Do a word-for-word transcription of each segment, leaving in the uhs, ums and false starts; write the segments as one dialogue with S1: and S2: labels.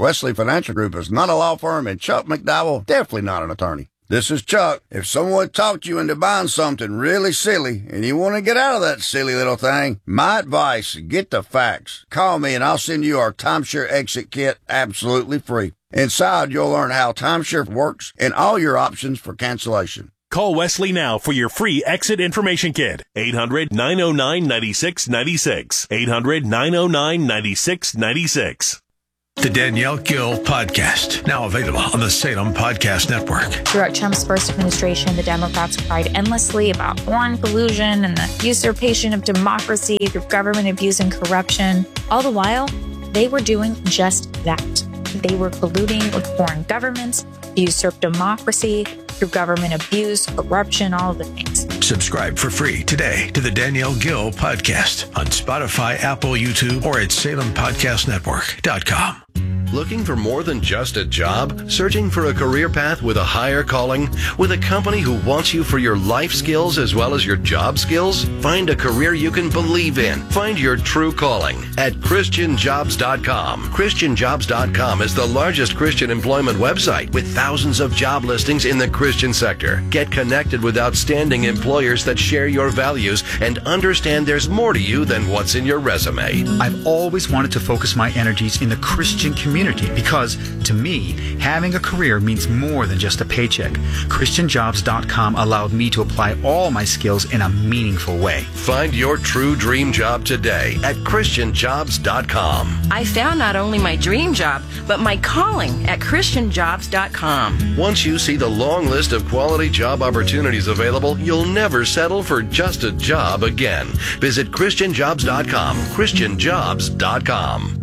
S1: Wesley Financial Group is not a law firm, and Chuck McDowell definitely not an attorney. This is Chuck. If someone talked you into buying something really silly and you want to get out of that silly little thing, my advice, get the facts. Call me and I'll send you our timeshare exit kit absolutely free. Inside, you'll learn how timeshare works and all your options for cancellation.
S2: Call Wesley now for your free exit information kit. eight hundred, nine oh nine, nine six nine six. eight hundred, nine oh nine, nine six nine six.
S3: The Danielle Gill Podcast, now available on the Salem Podcast Network.
S4: Throughout Trump's first administration, the Democrats cried endlessly about foreign collusion and the usurpation of democracy through government abuse and corruption. All the while, they were doing just that. They were colluding with foreign governments to usurp democracy through government abuse, corruption, all of the things.
S3: Subscribe for free today to the Danielle Gill Podcast on Spotify, Apple, YouTube, or at salem podcast network dot com.
S5: Looking for more than just a job? Searching for a career path with a higher calling? With a company who wants you for your life skills as well as your job skills? Find a career you can believe in. Find your true calling at christian jobs dot com. christian jobs dot com is the largest Christian employment website with thousands of job listings in the Christian sector. Get connected with outstanding employers that share your values and understand there's more to you than what's in your resume.
S6: I've always wanted to focus my energies in the Christian community because, to me, having a career means more than just a paycheck. christian jobs dot com allowed me to apply all my skills in a meaningful way.
S5: Find your true dream job today at christian jobs dot com.
S7: I found not only my dream job, but my calling at christian jobs dot com.
S5: Once you see the long list of quality job opportunities available, you'll never settle for just a job again. Visit christian jobs dot com. christian jobs dot com.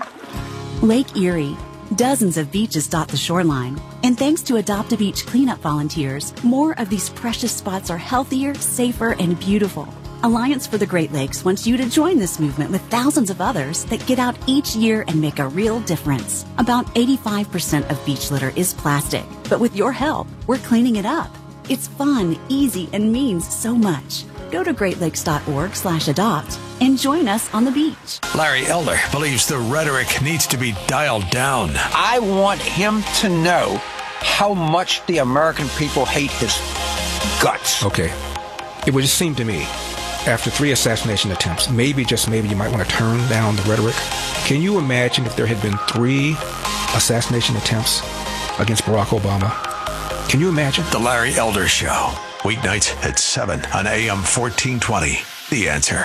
S8: Lake Erie. Dozens of beaches dot the shoreline. And thanks to Adopt a Beach cleanup volunteers, more of these precious spots are healthier, safer, and beautiful. Alliance for the Great Lakes wants you to join this movement with thousands of others that get out each year and make a real difference. About eighty-five percent of beach litter is plastic, but with your help, we're cleaning it up. It's fun, easy, and means so much. Go to great lakes dot org slash adopt and join us on the beach.
S3: Larry Elder believes the rhetoric needs to be dialed down.
S9: I want him to know how much the American people hate his guts.
S10: Okay. It would just seem to me, after three assassination attempts, maybe, just maybe, you might want to turn down the rhetoric. Can you imagine if there had been three assassination attempts against Barack Obama? Can you imagine?
S3: The Larry Elder Show. Weeknights at seven on A M fourteen twenty. The Answer.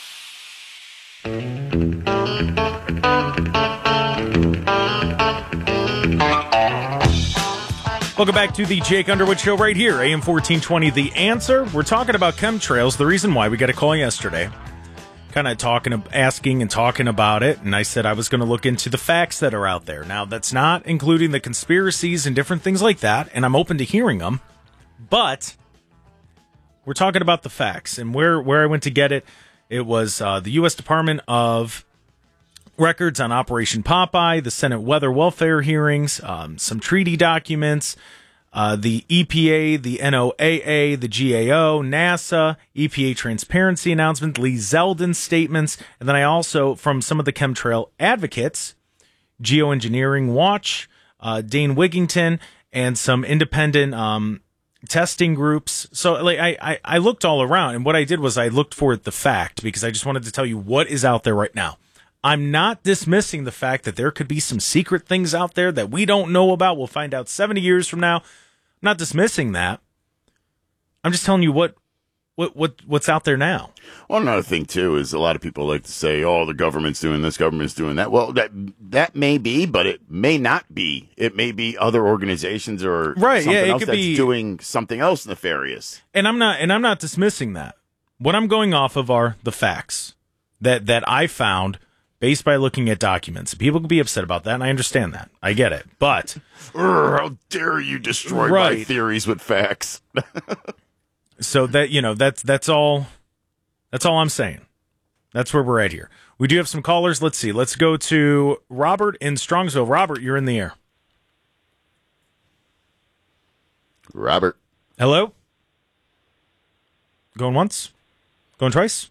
S11: Welcome back to the Jake Underwood Show right here, A M fourteen twenty, The Answer. We're talking about chemtrails, the reason why we got a call yesterday. Kind of talking, asking and talking about it, and I said I was going to look into the facts that are out there. Now, that's not including the conspiracies and different things like that, and I'm open to hearing them, but we're talking about the facts, and where, where I went to get it, it was uh, the U S Department of Records on Operation Popeye, the Senate Weather Welfare hearings, um, some treaty documents, uh, the E P A, the N O A A, the G A O, NASA, E P A transparency announcement, Lee Zeldin statements, and then I also, from some of the chemtrail advocates, Geoengineering Watch, uh, Dane Wigington, and some independent um testing groups. So like I, I, I looked all around, and what I did was I looked for the fact because I just wanted to tell you what is out there right now. I'm not dismissing the fact that there could be some secret things out there that we don't know about. We'll find out seventy years from now. I'm not dismissing that. I'm just telling you what what what what's out there now.
S12: Well, another thing too is a lot of people like to say, "Oh, the government's doing this, government's doing that." Well, that that may be, but it may not be. It may be other organizations or
S11: right,
S12: something
S11: yeah, it
S12: else
S11: could
S12: that's
S11: be
S12: doing something else nefarious.
S11: And I'm not and I'm not dismissing that. What I'm going off of are the facts that that I found based by looking at documents. People can be upset about that, and I understand that. I get it, but
S12: Urgh, how dare you destroy
S11: right.
S12: my theories with facts?
S11: So that, you know, that's that's all that's all I'm saying. That's where we're at here. We do have some callers. Let's see. Let's go to Robert in Strongsville. Robert, you're in the air.
S12: Robert.
S11: Hello? Going once? Going twice?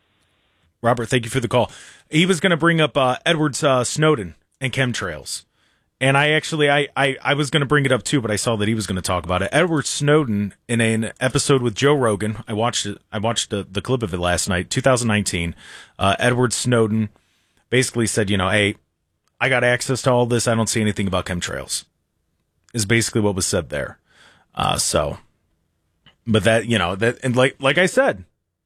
S11: Robert, thank you for the call. He was going to bring up uh, Edward uh, Snowden and chemtrails. And I actually, I, I, I was going to bring it up too, but I saw that he was going to talk about it. Edward Snowden, in an episode with Joe Rogan, I watched it. I watched the, the clip of it last night, twenty nineteen. Uh, Edward Snowden basically said, you know, hey, I got access to all this. I don't see anything about chemtrails. Is basically what was said there. Uh, so, but that, you know, that, and like, like I said,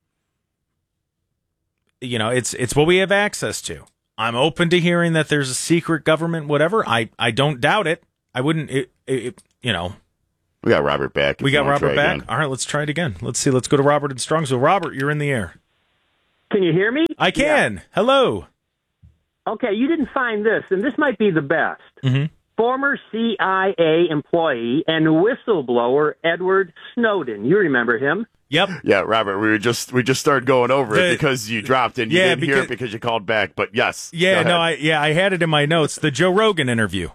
S11: you know, it's, it's what we have access to. I'm open to hearing that there's a secret government, whatever. I, I don't doubt it. I wouldn't, it, it, you know.
S12: We got Robert back.
S11: We got Robert back. Again. All right, let's try it again. Let's see. Let's go to Robert in Strongsville. Robert, you're in the air.
S13: Can you hear me?
S11: I can. Yeah. Hello.
S13: Okay, you didn't find this, and this might be the best.
S11: Mm-hmm.
S13: Former C I A employee and whistleblower Edward Snowden. You remember him?
S11: Yep.
S12: Yeah, Robert, we were just we just started going over the, it because you dropped and you
S11: yeah,
S12: didn't
S11: because,
S12: hear it because you called back, but yes.
S11: Yeah, no, I yeah, I had it in my notes, the Joe Rogan interview.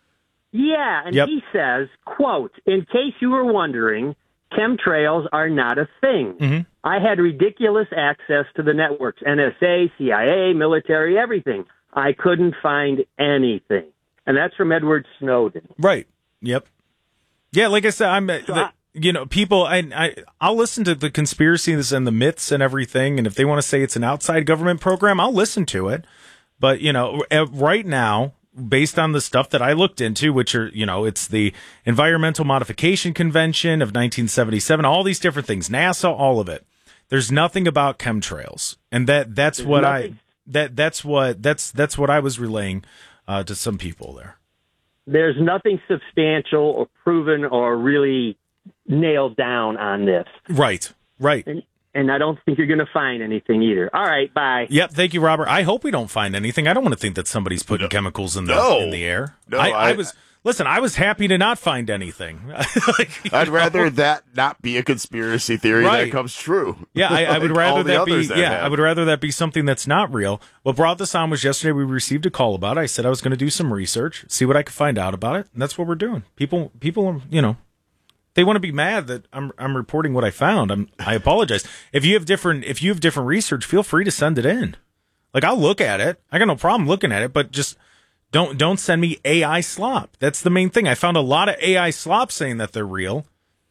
S13: Yeah, and
S11: yep.
S13: he says, quote, in case you were wondering, chemtrails are not a thing.
S11: Mm-hmm.
S13: I had ridiculous access to the networks, N S A, C I A, military, everything. I couldn't find anything. And that's from Edward Snowden.
S11: Right. Yep. Yeah, like I said, I'm
S13: so
S11: the, I, you know, people, I, I, I'll listen to the conspiracies and the myths and everything. And if they want to say it's an outside government program, I'll listen to it. But, you know, right now, based on the stuff that I looked into, which are, you know, it's the Environmental Modification Convention of nineteen seventy-seven, all these different things, NASA, all of it. There's nothing about chemtrails. And that, that's
S13: There's
S11: what
S13: nothing.
S11: I, that, that's what, that's, that's what I was relaying uh, to some people there.
S13: There's nothing substantial or proven or really nailed down on this.
S11: Right, right.
S13: And, and I don't think you're going to find anything either. All right, bye.
S11: Yep, thank you, Robert. I hope we don't find anything. I don't want to think that somebody's putting
S12: no.
S11: chemicals in the
S12: no.
S11: in the air.
S12: No,
S11: I, I,
S12: I
S11: was listen. I was happy to not find anything. like,
S12: I'd
S11: know?
S12: rather that not be a conspiracy theory
S11: right.
S12: that comes true.
S11: Yeah, I, I would
S12: like
S11: rather that be.
S12: That
S11: yeah,
S12: have.
S11: I would rather that be something that's not real. What brought this on was yesterday. We received a call about it. I said I was going to do some research, see what I could find out about it, and that's what we're doing. People, people, you know. They want to be mad that I'm I'm reporting what I found. I'm I apologize. If you have different if you have different research, feel free to send it in. Like I'll look at it. I got no problem looking at it, but just don't don't send me A I slop. That's the main thing. I found a lot of A I slop saying that they're real,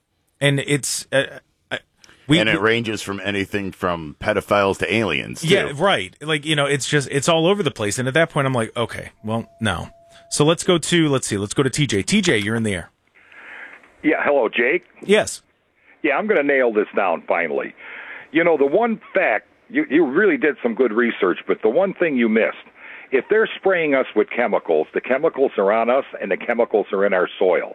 S11: and it's uh, we,
S12: and it
S11: we,
S12: ranges from anything from pedophiles to aliens. Too.
S11: Yeah, right. Like you know, it's just it's all over the place. And at that point, I'm like, okay, well, no. So let's go to let's see, let's go to T J. T J, you're in the air.
S14: Yeah, hello, Jake.
S11: Yes.
S14: Yeah, I'm going to nail this down finally. You know, the one fact, you, you really did some good research, but the one thing you missed, if they're spraying us with chemicals, the chemicals are on us and the chemicals are in our soil.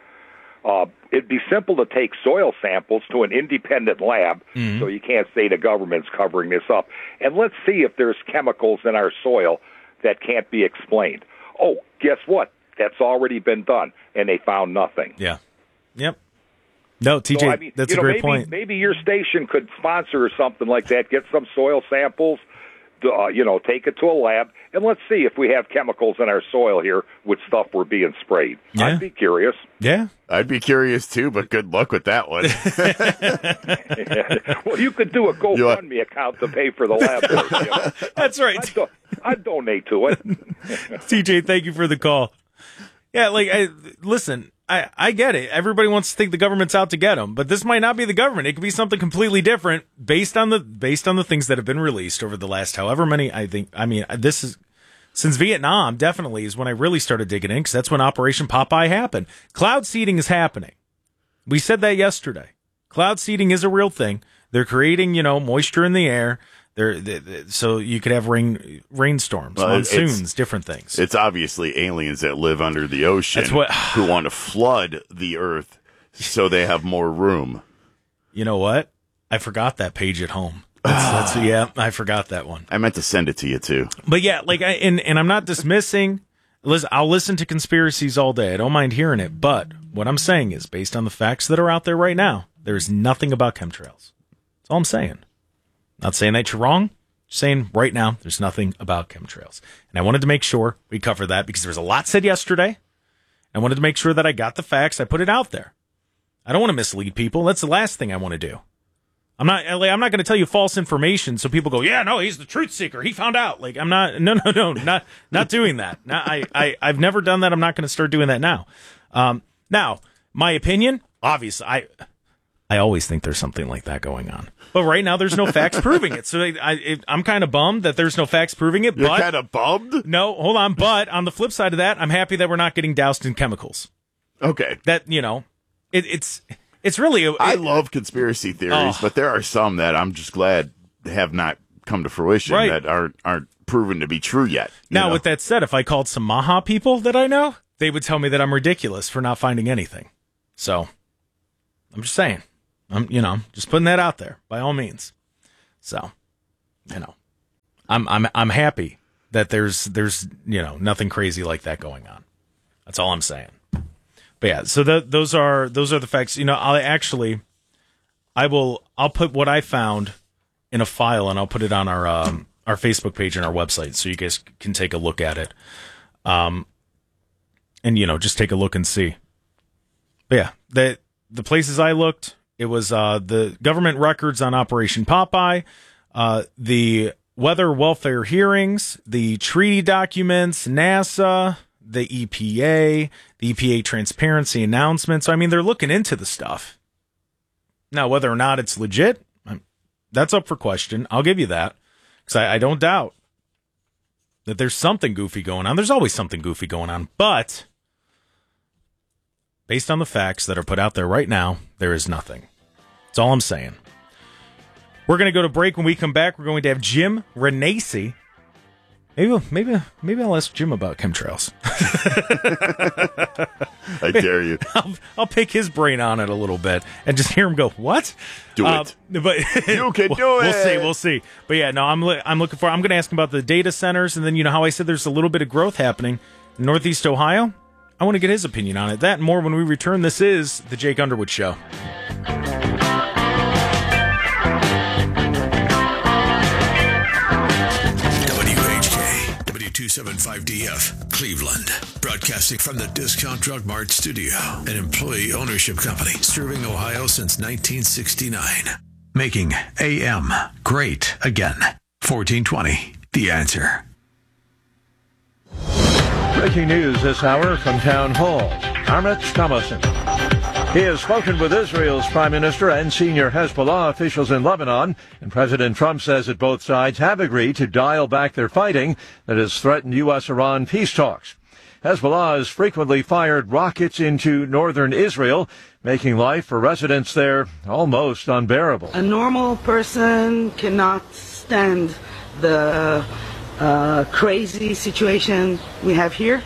S14: Uh, it'd be simple to take soil samples to an independent lab,
S11: mm-hmm.
S14: so you can't say the government's covering this up. And let's see if there's chemicals in our soil that can't be explained. Oh, guess what? That's already been done, and they found nothing.
S11: Yeah. Yep. No, T J,
S14: so, I mean,
S11: that's
S14: you know,
S11: a great
S14: maybe,
S11: point.
S14: Maybe your station could sponsor or something like that. Get some soil samples, to, uh, you know, take it to a lab, and let's see if we have chemicals in our soil here with stuff we're being sprayed.
S11: Yeah.
S14: I'd be curious.
S11: Yeah.
S12: I'd be curious too, but good luck with that one.
S14: Well, you could do a GoFundMe account to pay for the lab work. You know?
S11: That's right.
S14: I'd, do- I'd donate to it.
S11: T J, thank you for the call. Yeah, like, I, listen, I, I get it. Everybody wants to think the government's out to get them, but this might not be the government. It could be something completely different based on the based on the things that have been released over the last however many. I think. I mean, this is since Vietnam. Definitely is when I really started digging in because that's when Operation Popeye happened. Cloud seeding is happening. We said that yesterday. Cloud seeding is a real thing. They're creating, you know, moisture in the air. They're, they, they, so you could have rain, rainstorms,
S12: well,
S11: monsoons, different things.
S12: It's obviously aliens that live under the ocean
S11: That's what,
S12: who want to flood the earth so they have more room.
S11: You know what? I forgot that page at home. That's, that's, yeah, I forgot that one.
S12: I meant to send it to you too.
S11: But yeah, like I and, and I'm not dismissing. Listen, I'll listen to conspiracies all day. I don't mind hearing it. But what I'm saying is, based on the facts that are out there right now, there's nothing about chemtrails. That's all I'm saying. Not saying that you're wrong. Just saying right now, there's nothing about chemtrails. And I wanted to make sure we cover that because there was a lot said yesterday. I wanted to make sure that I got the facts. I put it out there. I don't want to mislead people. That's the last thing I want to do. I'm not. I'm not going to tell you false information so people go, yeah, no, he's the truth seeker. He found out. Like I'm not. No, no, no, not not doing that. Not, I, I I've never done that. I'm not going to start doing that now. Um, now, my opinion, obviously, I I always think there's something like that going on. But right now, there's no facts proving it. So I, it, I'm kind of bummed that there's no facts proving it.
S12: You're
S11: but
S12: kind of bummed?
S11: No, hold on. But on the flip side of that, I'm happy that we're not getting doused in chemicals.
S12: Okay.
S11: That, you know, it, it's it's really... It,
S12: I love conspiracy theories,
S11: oh.
S12: but there are some that I'm just glad have not come to fruition
S11: Right.
S12: that aren't, aren't proven to be true yet. you
S11: Now,
S12: know?
S11: with that said, if I called some Maha people that I know, they would tell me that I'm ridiculous for not finding anything. So, I'm just saying. I'm, you know, just putting that out there, by all means. So, you know, I'm I'm I'm happy that there's there's you know nothing crazy like that going on. That's all I'm saying. But yeah, so the, those are those are the facts. You know, I'll actually, I will I'll put what I found in a file and I'll put it on our um, our Facebook page and our website so you guys can take a look at it. Um, and you know, just take a look and see. But yeah, the the places I looked. It was uh, the government records on Operation Popeye, uh, the weather welfare hearings, the treaty documents, NASA, the E P A, the E P A transparency announcements. I mean, they're looking into the stuff. Now, whether or not it's legit, that's up for question. I'll give you that, because I, I don't doubt that there's something goofy going on. There's always something goofy going on, but... based on the facts that are put out there right now, there is nothing. That's all I'm saying. We're going to go to break. When we come back, we're going to have Jim Renacci. Maybe, maybe, maybe I'll ask Jim about chemtrails.
S12: I dare you.
S11: I'll, I'll pick his brain on it a little bit and just hear him go, "What?
S12: Do
S11: uh,
S12: it.
S11: But
S12: You can
S11: we'll,
S12: do it.
S11: We'll see. We'll see. But yeah, no, I'm li- I'm looking for. I'm going to ask him about the data centers, and then you know how I said there's a little bit of growth happening in Northeast Ohio. I want to get his opinion on it. That and more when we return. This is The Jake Underwood Show.
S3: W H K, W two seventy-five D F, Cleveland. Broadcasting from the Discount Drug Mart studio, an employee ownership company serving Ohio since nineteen sixty-nine. Making A M great again. fourteen twenty, The Answer.
S15: Breaking news this hour from Town Hall. Ahmet Thomason. He has spoken with Israel's prime minister and senior Hezbollah officials in Lebanon, and President Trump says that both sides have agreed to dial back their fighting that has threatened U S Iran peace talks. Hezbollah has frequently fired rockets into northern Israel, making life for residents there almost unbearable.
S16: A normal person cannot stand the uh, crazy situation we have here.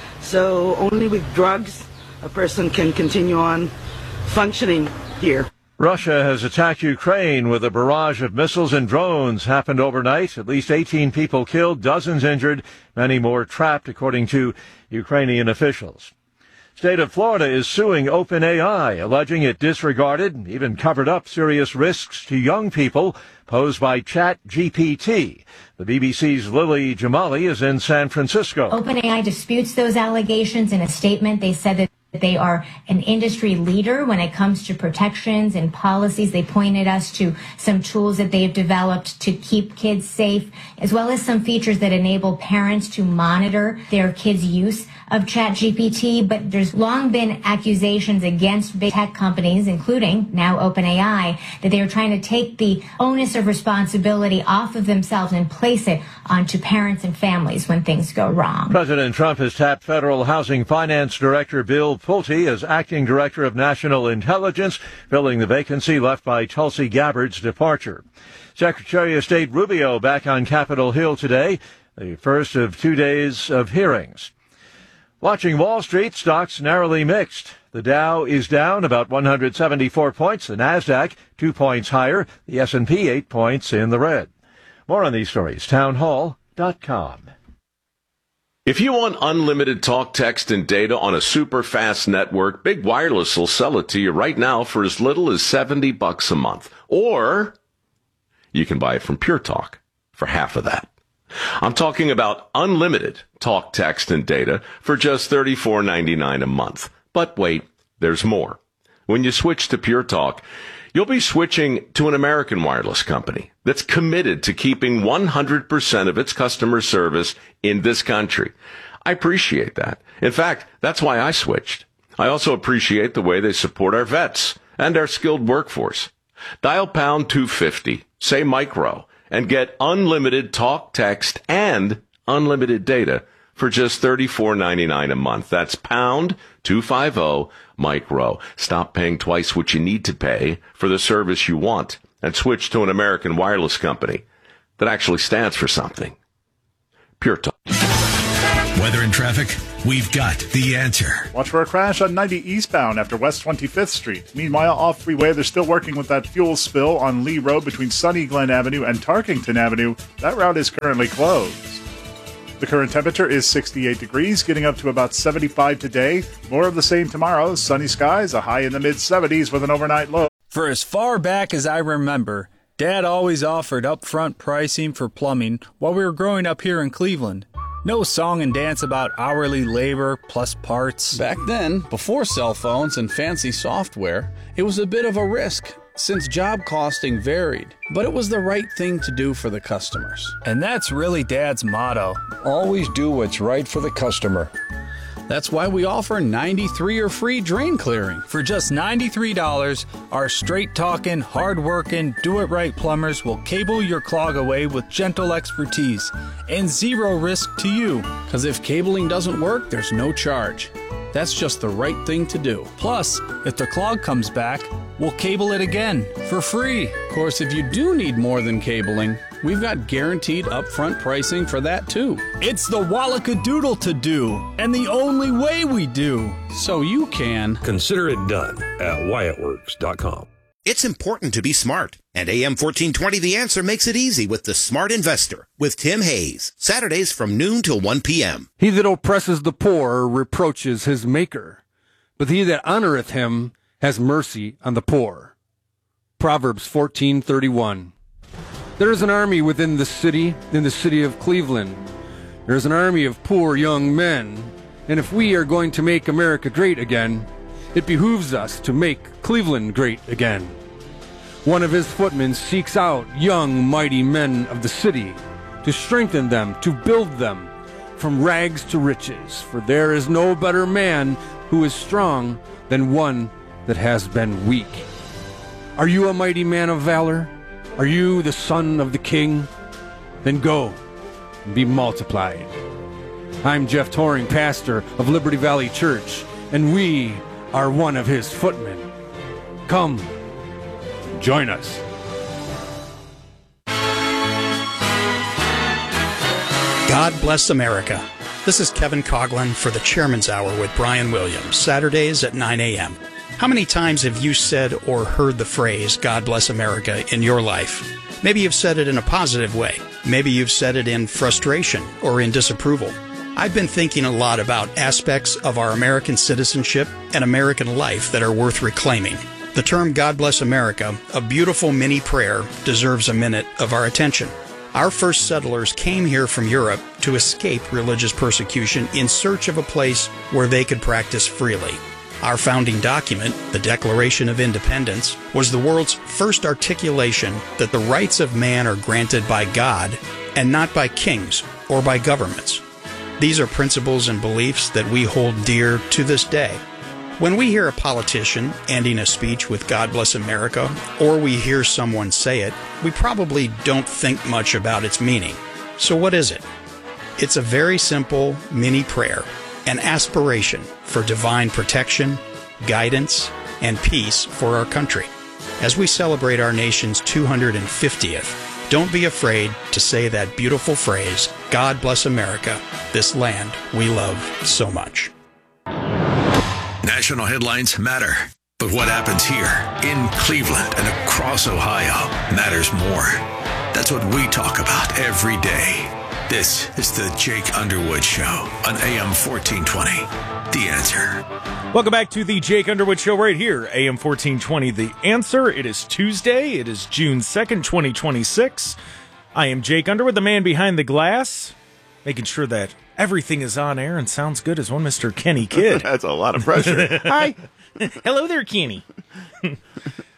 S16: So only with drugs a person can continue on functioning here.
S15: Russia has attacked Ukraine with a barrage of missiles and drones. Happened overnight. At least eighteen people killed, dozens injured, many more trapped, according to Ukrainian officials. State of Florida is suing OpenAI, alleging it disregarded, even covered up serious risks to young people posed by ChatGPT. The B B C's Lily Jamali is in San Francisco.
S17: OpenAI disputes those allegations. In a statement, they said that they are an industry leader when it comes to protections and policies. They pointed us to some tools that they've developed to keep kids safe, as well as some features that enable parents to monitor their kids' use of ChatGPT. But there's long been accusations against big tech companies, including now OpenAI, that they are trying to take the onus of responsibility off of themselves and place it onto parents and families when things go wrong.
S15: President Trump has tapped federal housing finance director Bill Pulte as acting director of national intelligence, filling the vacancy left by Tulsi Gabbard's departure. Secretary of State Rubio back on Capitol Hill today, the first of two days of hearings. Watching Wall Street, stocks narrowly mixed. The Dow is down about one hundred seventy-four points. The Nasdaq two points higher. The S and P eight points in the red. More on these stories, town hall dot com.
S18: If you want unlimited talk, text, and data on a super fast network, Big Wireless will sell it to you right now for as little as seventy bucks a month. Or you can buy it from Pure Talk for half of that. I'm talking about unlimited talk, text, and data for just thirty-four ninety-nine a month. But wait, there's more. When you switch to Pure Talk, you'll be switching to an American wireless company that's committed to keeping one hundred percent of its customer service in this country. I appreciate that. In fact, that's why I switched. I also appreciate the way they support our vets and our skilled workforce. Dial pound two fifty, say micro, and get unlimited talk, text, and unlimited data for just thirty-four ninety-nine a month. That's pound two fifty micro. Stop paying twice what you need to pay for the service you want and switch to an American wireless company that actually stands for something. Pure Talk.
S3: Weather and traffic, we've got the answer.
S19: Watch for a crash on ninety eastbound after West twenty-fifth Street. Meanwhile, off freeway, they're still working with that fuel spill on Lee Road between Sunny Glen Avenue and Tarkington Avenue. That route is currently closed. The current temperature is sixty-eight degrees, getting up to about seventy-five today. More of the same tomorrow. Sunny skies, a high in the mid-seventies with an overnight low.
S20: For as far back as I remember, Dad always offered upfront pricing for plumbing while we were growing up here in Cleveland. No song and dance about hourly labor plus parts.
S21: Back then, before cell phones and fancy software, it was a bit of a risk, since job costing varied, but it was the right thing to do for the customers.
S20: And that's really Dad's motto.
S21: Always do what's right for the customer. That's why we offer ninety-three or free drain clearing.
S20: For just ninety-three dollars, our straight-talking, hard-working, do-it-right plumbers will cable your clog away with gentle expertise and zero risk to you.
S21: Because if cabling doesn't work, there's no charge. That's just the right thing to do.
S20: Plus, if the clog comes back, we'll cable it again for free.
S21: Of course, if you do need more than cabling, we've got guaranteed upfront pricing for that too.
S20: It's the Wallacadoodle to do, and the only way we do.
S21: So you can
S22: consider it done at Wyatt Works dot com.
S23: It's important to be smart, and A M fourteen twenty The Answer makes it easy with the Smart Investor with Tim Hayes. Saturdays from noon till one p.m.
S24: He that oppresses the poor reproaches his maker, but he that honoreth him has mercy on the poor. Proverbs fourteen thirty-one. There is an army within the city, in the city of Cleveland. There is an army of poor young men, and if we are going to make America great again, it behooves us to make Cleveland great again. One of his footmen seeks out young, mighty men of the city to strengthen them, to build them from rags to riches, for there is no better man who is strong than one that has been weak. Are you a mighty man of valor? Are you the son of the king? Then go and be multiplied. I'm Jeff Toring, pastor of Liberty Valley Church, and we are one of his footmen. Come, join us.
S25: God bless America. This is Kevin Coughlin for the Chairman's Hour with Brian Williams, Saturdays at nine a.m. How many times have you said or heard the phrase, God bless America, in your life? Maybe you've said it in a positive way. Maybe you've said it in frustration or in disapproval. I've been thinking a lot about aspects of our American citizenship and American life that are worth reclaiming. The term God bless America, a beautiful mini prayer, deserves a minute of our attention. Our first settlers came here from Europe to escape religious persecution in search of a place where they could practice freely. Our founding document, the Declaration of Independence, was the world's first articulation that the rights of man are granted by God and not by kings or by governments. These are principles and beliefs that we hold dear to this day. When we hear a politician ending a speech with God bless America, or we hear someone say it, we probably don't think much about its meaning. So what is it? It's a very simple mini prayer, an aspiration for divine protection, guidance, and peace for our country. As we celebrate our nation's two hundred fiftieth, don't be afraid to say that beautiful phrase, God bless America, this land we love so much.
S3: National headlines matter, but what happens here in Cleveland and across Ohio matters more. That's what we talk about every day. This is the Jake Underwood Show on A M fourteen twenty, The Answer.
S11: Welcome back to the Jake Underwood Show right here, A M fourteen twenty, The Answer. It is Tuesday. It is June second, twenty twenty-six. I am Jake Underwood, the man behind the glass, making sure that everything is on air and sounds good as one Mister Kenny Kidd.
S12: That's a lot of pressure.
S11: Hi. Hello there, Kenny.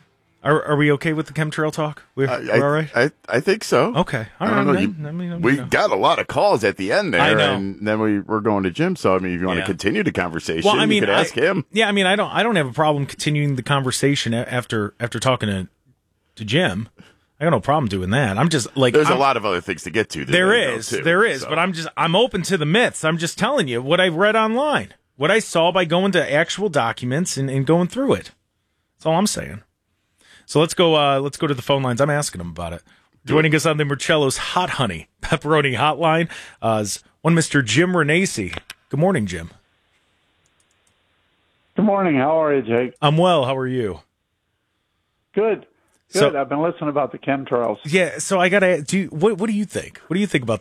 S11: Are are we okay with the chemtrail talk? We're,
S12: I,
S11: we're all right?
S12: I, I think so.
S11: Okay. All
S12: I don't
S11: right,
S12: know. You,
S11: then. I mean,
S12: we
S11: you know.
S12: got a lot of calls at the end there.
S11: I know.
S12: And then we were going to Jim. So, I mean, if you want
S11: Yeah.
S12: to continue the conversation,
S11: Well, I mean,
S12: you could ask
S11: I,
S12: him.
S11: Yeah, I mean, I don't I don't have a problem continuing the conversation a- after after talking to to Jim. I got no problem doing that. I'm just like
S12: There's
S11: I'm,
S12: a lot of other things to get to.
S11: There
S12: today,
S11: is,
S12: though, too,
S11: there is,
S12: so.
S11: but I'm just I'm open to the myths. I'm just telling you what I've read online, what I saw by going to actual documents and, and going through it. That's all I'm saying. So let's go. Uh, let's go to the phone lines. I'm asking them about it. Joining us on the Marcello's Hot Honey Pepperoni Hotline uh, is one Mister Jim Renacci. Good morning, Jim.
S1: Good morning. How are you, Jake?
S11: I'm well. How are you?
S1: Good. Good.
S11: So-
S1: I've been listening about the chemtrails.
S11: Yeah. So I gotta do. What What do you think? What do you think about